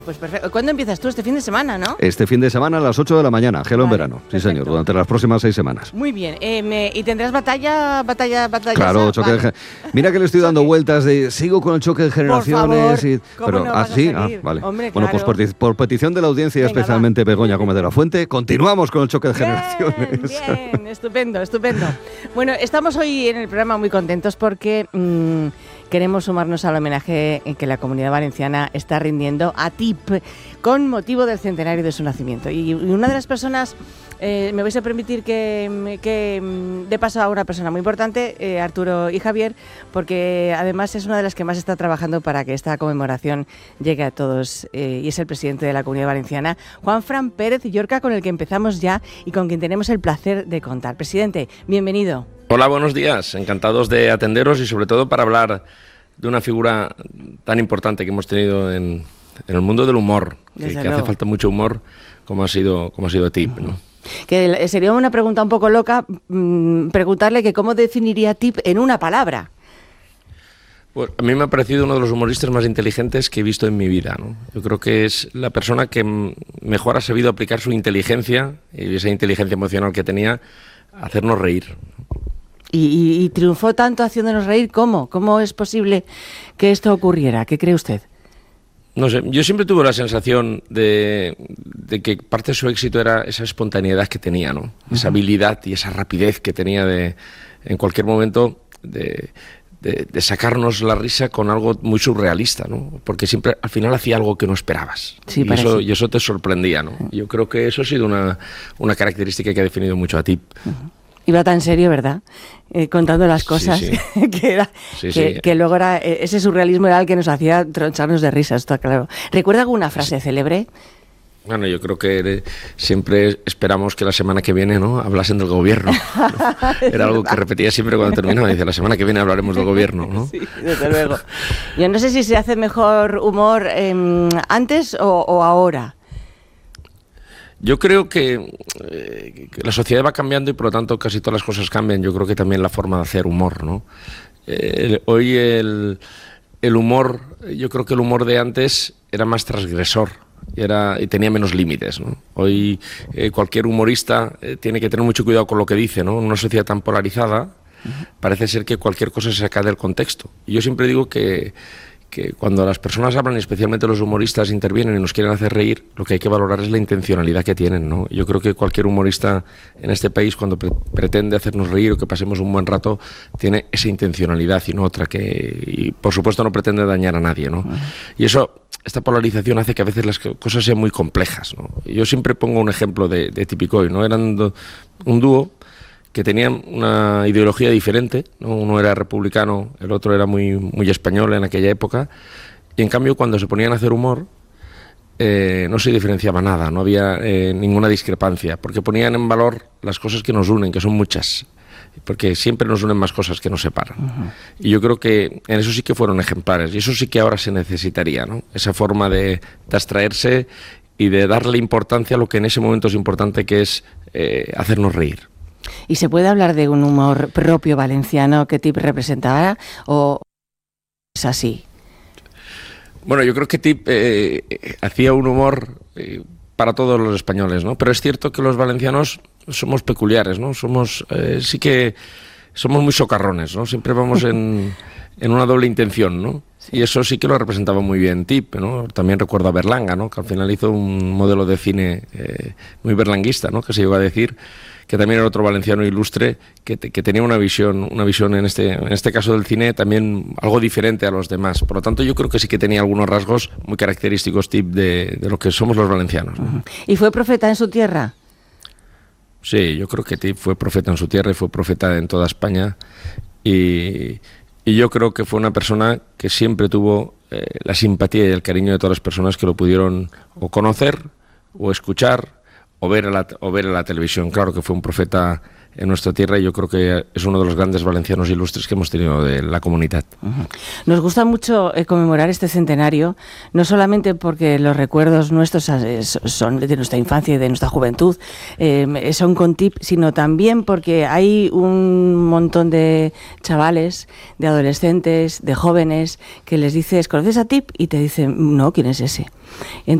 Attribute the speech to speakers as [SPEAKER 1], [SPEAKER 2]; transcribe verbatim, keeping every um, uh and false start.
[SPEAKER 1] Pues perfecto. ¿Cuándo empiezas tú? Este fin de semana, ¿no?
[SPEAKER 2] Este fin de semana a las ocho de la mañana, Gelo en verano. Sí,
[SPEAKER 1] perfecto.
[SPEAKER 2] señor, durante las próximas seis semanas.
[SPEAKER 1] Muy bien. Eh, me, ¿Y tendrás batalla, batalla, batalla?
[SPEAKER 2] Claro, choque vale. de, mira que le estoy dando vueltas de sigo con el choque de generaciones.
[SPEAKER 1] Por favor,
[SPEAKER 2] y,
[SPEAKER 1] ¿cómo
[SPEAKER 2] pero,
[SPEAKER 1] no
[SPEAKER 2] ah,
[SPEAKER 1] vas a
[SPEAKER 2] sí,
[SPEAKER 1] seguir?
[SPEAKER 2] ah, vale.
[SPEAKER 1] Hombre,
[SPEAKER 2] bueno,
[SPEAKER 1] claro.
[SPEAKER 2] pues por, por petición de la audiencia,
[SPEAKER 1] Venga,
[SPEAKER 2] especialmente
[SPEAKER 1] va.
[SPEAKER 2] Begoña Gómez de la Fuente, continuamos con el choque de generaciones.
[SPEAKER 1] Bien, bien, estupendo, estupendo. Bueno, estamos hoy en el programa muy contentos porque mmm, queremos sumarnos al homenaje que la Comunidad Valenciana está rindiendo a Tip con motivo del centenario de su nacimiento. Y una de las personas, eh, me vais a permitir que, que de paso a una persona muy importante, eh, Arturo y Javier, porque además es una de las que más está trabajando para que esta conmemoración llegue a todos, eh, y es el presidente de la Comunidad Valenciana, Juanfran Pérez Llorca, con el que empezamos ya y con quien tenemos el placer de contar. Presidente, bienvenido.
[SPEAKER 3] Hola, buenos días. Encantados de atenderos y sobre todo para hablar de una figura tan importante que hemos tenido en, en el mundo del humor, que, que hace falta mucho humor, como ha sido, como ha sido Tip, ¿no?
[SPEAKER 1] Que sería una pregunta un poco loca mmm, preguntarle que cómo definiría Tip en una palabra.
[SPEAKER 3] Pues a mí me ha parecido uno de los humoristas más inteligentes que he visto en mi vida, ¿no? Yo creo que es la persona que mejor ha sabido aplicar su inteligencia y esa inteligencia emocional que tenía a hacernos reír.
[SPEAKER 1] Y, y, y triunfó tanto haciéndonos reír, ¿cómo? ¿Cómo es posible que esto ocurriera? ¿Qué cree usted?
[SPEAKER 3] No sé, yo siempre tuve la sensación de, de que parte de su éxito era esa espontaneidad que tenía, ¿no? Uh-huh. Esa habilidad y esa rapidez que tenía de, en cualquier momento, de, de, de sacarnos la risa con algo muy surrealista, ¿no? Porque siempre, al final, hacía algo que no esperabas. Sí, y, eso, y eso te sorprendía, ¿no? Yo creo que eso ha sido una, una característica que ha definido mucho a Tip.
[SPEAKER 1] Uh-huh. Iba tan serio, ¿verdad? Eh, contando las cosas, sí, sí. que, era,
[SPEAKER 3] sí,
[SPEAKER 1] que,
[SPEAKER 3] sí.
[SPEAKER 1] que luego era, ese surrealismo era el que nos hacía troncharnos de risa, está claro. ¿Recuerda alguna frase sí. célebre?
[SPEAKER 3] Bueno, yo creo que siempre esperamos que la semana que viene, ¿no?, hablasen del gobierno. Era algo que repetía siempre cuando terminaba. Decía, la semana que viene hablaremos del gobierno, ¿no?
[SPEAKER 1] Sí, desde luego. Yo no sé si se hace mejor humor eh, antes o, o ahora.
[SPEAKER 3] Yo creo que, eh, que la sociedad va cambiando y por lo tanto casi todas las cosas cambian. Yo creo que también la forma de hacer humor, ¿no? Eh, el, hoy el, el humor, yo creo que el humor de antes era más transgresor y, era, y tenía menos límites, ¿no? Hoy eh, cualquier humorista eh, tiene que tener mucho cuidado con lo que dice, ¿no? En una sociedad tan polarizada parece ser que cualquier cosa se saca del contexto. Y yo siempre digo que que cuando las personas hablan, y especialmente los humoristas intervienen y nos quieren hacer reír, lo que hay que valorar es la intencionalidad que tienen, ¿no? Yo creo que cualquier humorista en este país, cuando pre- pretende hacernos reír o que pasemos un buen rato, tiene esa intencionalidad y no otra, que, y por supuesto no pretende dañar a nadie, ¿no? Y eso, esta polarización hace que a veces las cosas sean muy complejas, ¿no? Yo siempre pongo un ejemplo de, de Tipicoy, ¿no? Eran do, un dúo que tenían una ideología diferente, ¿no? Uno era republicano, el otro era muy, muy español en aquella época, y en cambio cuando se ponían a hacer humor eh, no se diferenciaba nada, no había eh, ninguna discrepancia, porque ponían en valor las cosas que nos unen, que son muchas, porque siempre nos unen más cosas que nos separan. Uh-huh. Y yo creo que en eso sí que fueron ejemplares, y eso sí que ahora se necesitaría, ¿no? Esa forma de, de abstraerse y de darle importancia a lo que en ese momento es importante, que es eh, hacernos reír.
[SPEAKER 1] ¿Y se puede hablar de un humor propio valenciano que Tip representara o es así?
[SPEAKER 3] Bueno, yo creo que Tip eh, hacía un humor eh, para todos los españoles, ¿no? Pero es cierto que los valencianos somos peculiares, ¿no? Somos, eh, sí que somos muy socarrones, ¿no? Siempre vamos en, en una doble intención, ¿no? Sí. Y eso sí que lo representaba muy bien Tip, ¿no? También recuerdo a Berlanga, ¿no? Que al final hizo un modelo de cine eh, muy berlanguista, ¿no? Que se llegó a decir, que también era otro valenciano ilustre que, te, que tenía una visión, una visión en este, en este caso del cine también algo diferente a los demás. Por lo tanto, yo creo que sí que tenía algunos rasgos muy característicos Tip de, de lo que somos los valencianos, ¿no?
[SPEAKER 1] Uh-huh. ¿Y fue profeta en su tierra?
[SPEAKER 3] Sí, yo creo que Tip fue profeta en su tierra y fue profeta en toda España. Y, y yo creo que fue una persona que siempre tuvo eh, la simpatía y el cariño de todas las personas que lo pudieron o conocer o escuchar o ver, a la, o ver a la televisión. Claro que fue un profeta en nuestra tierra, y yo creo que es uno de los grandes valencianos ilustres que hemos tenido de la comunidad.
[SPEAKER 1] Uh-huh. Nos gusta mucho eh, conmemorar este centenario, no solamente porque los recuerdos nuestros eh, son de nuestra infancia y de nuestra juventud, eh, son con T I P, sino también porque hay un montón de chavales, de adolescentes, de jóvenes, que les dices, ¿conoces a T I P? Y te dicen, no, ¿quién es ese?